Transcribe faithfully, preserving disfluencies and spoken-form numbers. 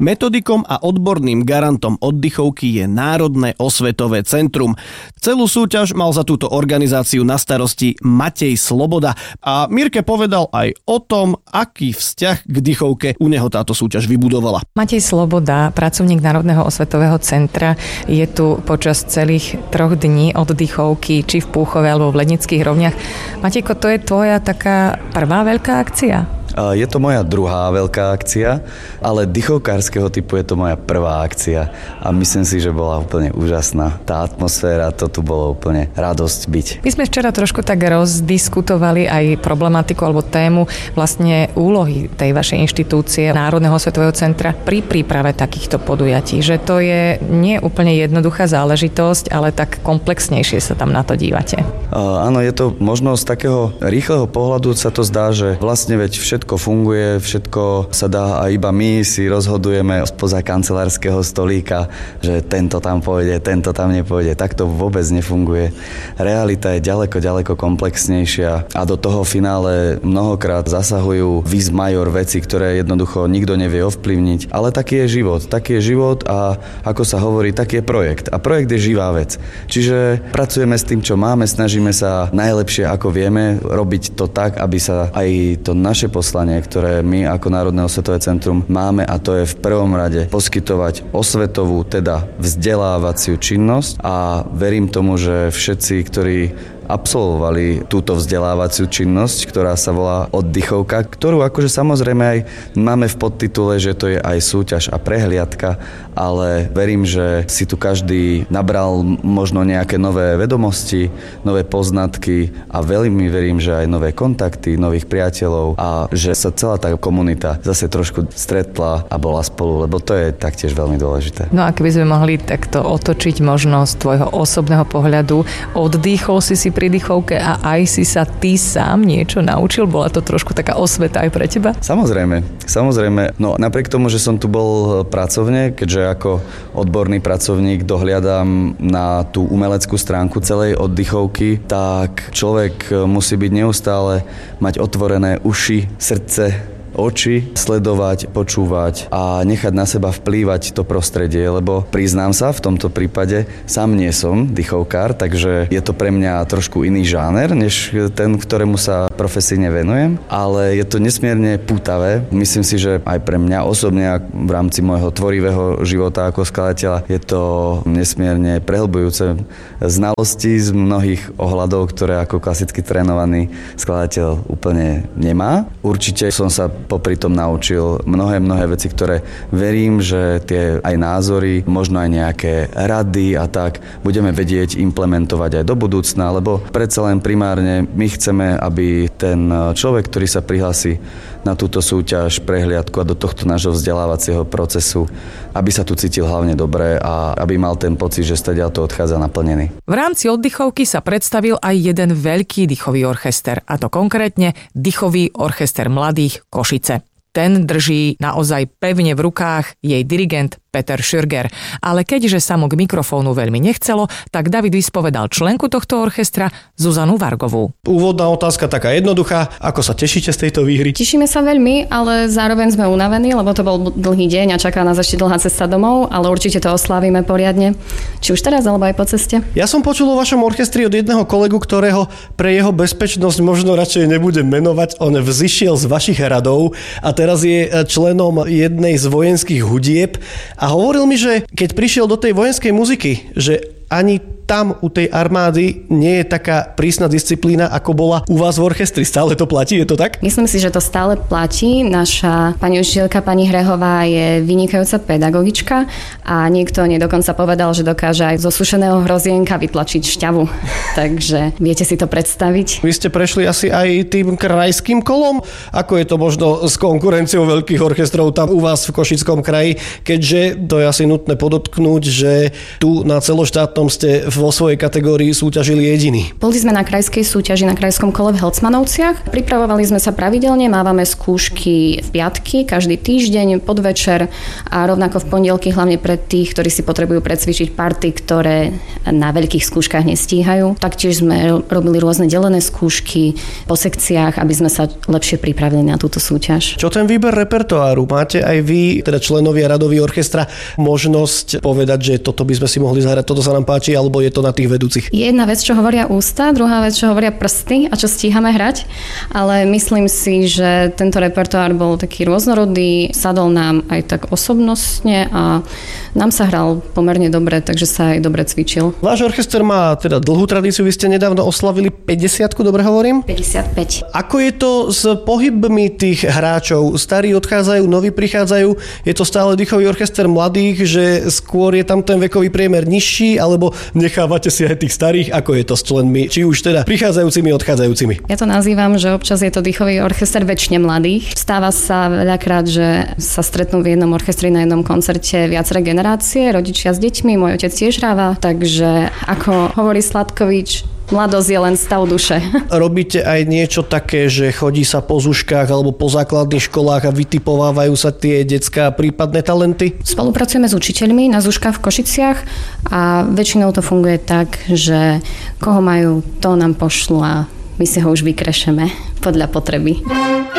Metodikom a odborným garantom oddychovky je Národné osvetové centrum. Celú súťaž mal za túto organizáciu na starosti Matej Sloboda a Mirke povedal aj o tom, aký vzťah k dychovke u neho táto súťaž vybudovala. Matej Sloboda, pracovník Národného osvetového centra, je tu počas celých troch dní oddychovky, či v Púchove alebo v Lednických rovniach. Matejko, to je tvoja taká prvá veľká akcia? Je to moja druhá veľká akcia, ale dychovkárskeho typu je to moja prvá akcia a myslím si, že bola úplne úžasná. Tá atmosféra, to tu bolo úplne radosť byť. My sme včera trošku tak rozdiskutovali aj problematiku alebo tému vlastne úlohy tej vašej inštitúcie Národného osvetového centra pri príprave takýchto podujatí, že to je nie úplne jednoduchá záležitosť, ale tak komplexnejšie sa tam na to dívate. Uh, áno, je to možno z takého rýchleho pohľadu sa to zdá, že vlastne veď všetko Všetko funguje, všetko sa dá a iba my si rozhodujeme spoza kancelárskeho stolíka, že tento tam pôjde, tento tam nepôjde. Tak to vôbec nefunguje. Realita je ďaleko, ďaleko komplexnejšia a do toho finále mnohokrát zasahujú vis major veci, ktoré jednoducho nikto nevie ovplyvniť. Ale taký je život. Taký je život a ako sa hovorí, taký je projekt. A projekt je živá vec. Čiže pracujeme s tým, čo máme, snažíme sa najlepšie, ako vieme, robiť to tak, aby sa aj to naše poslanie, ktoré my ako Národné osvetové centrum máme, a to je v prvom rade poskytovať osvetovú, teda vzdelávaciu činnosť a verím tomu, že všetci, ktorí absolvovali túto vzdelávaciu činnosť, ktorá sa volá oddychovka, ktorú akože samozrejme aj máme v podtitule, že to je aj súťaž a prehliadka, ale verím, že si tu každý nabral možno nejaké nové vedomosti, nové poznatky a veľmi verím, že aj nové kontakty, nových priateľov a že sa celá tá komunita zase trošku stretla a bola spolu, lebo to je taktiež veľmi dôležité. No a keby sme mohli takto otočiť možno z tvojho osobného pohľadu, oddychol si si pri dychovke a aj si sa ty sám niečo naučil? Bola to trošku taká osveta aj pre teba? Samozrejme, samozrejme. No napriek tomu, že som tu bol pracovne, keďže ako odborný pracovník dohliadam na tú umeleckú stránku celej oddychovky, tak človek musí byť neustále mať otvorené uši, srdce, oči, sledovať, počúvať a nechať na seba vplývať to prostredie, lebo priznám sa, v tomto prípade sám nie som dychovkár, takže je to pre mňa trošku iný žáner, než ten, ktorému sa profesíne venujem, ale je to nesmierne pútavé. Myslím si, že aj pre mňa osobne v rámci môjho tvorivého života ako skladateľa je to nesmierne prehlbujúce znalosti z mnohých ohľadov, ktoré ako klasicky trénovaný skladateľ úplne nemá. Určite som sa popri tom naučil mnohé, mnohé veci, ktoré verím, že tie aj názory, možno aj nejaké rady a tak budeme vedieť implementovať aj do budúcna, lebo predsa len primárne my chceme, aby ten človek, ktorý sa prihlási na túto súťaž, prehliadku a do tohto nášho vzdelávacieho procesu, aby sa tu cítil hlavne dobre a aby mal ten pocit, že stadiaľ to odchádza naplnený. V rámci oddychovky sa predstavil aj jeden veľký dychový orchester, a to konkrétne Dychový orchester mladých Košice. Ten drží naozaj pevne v rukách jej dirigent Peter Schürger. Ale keďže sa mu k mikrofónu veľmi nechcelo, tak David vyspovedal členku tohto orchestra Zuzanu Vargovú. Úvodná otázka taká jednoduchá. Ako sa tešíte z tejto výhry? Tešíme sa veľmi, ale zároveň sme unavení, lebo to bol dlhý deň a čaká nás ešte dlhá cesta domov, ale určite to oslávime poriadne. Či už teraz, alebo aj po ceste. Ja som počul o vašom orchestri od jedného kolegu, ktorého pre jeho bezpečnosť možno radšej nebudem menovať. On vzišiel z vašich radov a teraz je členom jednej z vojenských hudieb. A hovoril mi, že keď prišiel do tej vojenskej muziky, že ani tam u tej armády nie je taká prísna disciplína, ako bola u vás v orchestri. Stále to platí, je to tak? Myslím si, že to stále platí. Naša pani učiteľka, pani Hrehová, je vynikajúca pedagogička a niekto nedokonca povedal, že dokáže aj zo sušeného hrozienka vytlačiť šťavu. Takže viete si to predstaviť. Vy ste prešli asi aj tým krajským kolom? Ako je to možno s konkurenciou veľkých orchestrov tam u vás v Košickom kraji? Keďže to je asi nutné podotknúť, že tu na celoštátnom ste v vo svojej kategórii súťažili jediní. Boli sme na krajskej súťaži na krajskom kole v Helcmanovciach. Pripravovali sme sa pravidelne, mávame skúšky v piatky, každý týždeň, podvečer a rovnako v pondelky, hlavne pre tých, ktorí si potrebujú precvičiť party, ktoré na veľkých skúškach nestíhajú. Taktiež sme robili rôzne delené skúšky po sekciách, aby sme sa lepšie pripravili na túto súťaž. Čo ten výber repertoáru? Máte aj vy, teda členovia radový orchestra, možnosť povedať, že toto by sme si mohli zahrať, toto sa nám páči, alebo je to na tých vedúcich? Jedna vec, čo hovoria ústa, druhá vec, čo hovoria prsty a čo stíhame hrať, ale myslím si, že tento repertoár bol taký rôznorodý, sadol nám aj tak osobnostne a nám sa hral pomerne dobre, takže sa aj dobre cvičil. Váš orchester má teda dlhú tradíciu, vy ste nedávno oslavili päťdesiatku, dobre hovorím? päťdesiatpäť. Ako je to s pohybmi tých hráčov? Starí odchádzajú, noví prichádzajú, je to stále dýchový orchester mladých, že skôr je tam ten vekový priemer nižší, alebo nechávate si aj tých starých, ako je to s členmi, či už teda prichádzajúcimi, odchádzajúcimi? Ja to nazývam, že občas je to dýchový orchester väčšine mladých. Stáva sa veľakrát, že sa stretnú v jednom orchestri na jednom koncerte viaceré generácie, rodičia s deťmi, môj otec tiež hráva, takže ako hovorí Sladkovič, mladosť je len stav duše. Robíte aj niečo také, že chodí sa po zuškách alebo po základných školách a vytipovávajú sa tie decká prípadné talenty? Spolupracujeme s učiteľmi na zuškách v Košiciach a väčšinou to funguje tak, že koho majú, to nám pošlu a my si ho už vykrešeme podľa potreby.